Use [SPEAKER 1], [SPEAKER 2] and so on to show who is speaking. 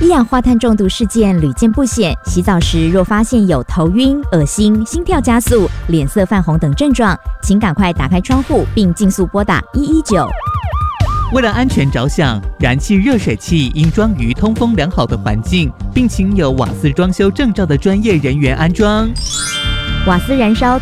[SPEAKER 1] 一氧化碳中毒事件屡见不鲜，洗澡时若发现有头晕、恶心、心跳加速、脸色泛红等症状，请赶快打开窗户并尽速拨打119。
[SPEAKER 2] 为了安全着想，燃气热水器应装于通风良好的环境，并请有瓦斯装修证照的专业人员安装。
[SPEAKER 1] 瓦斯燃烧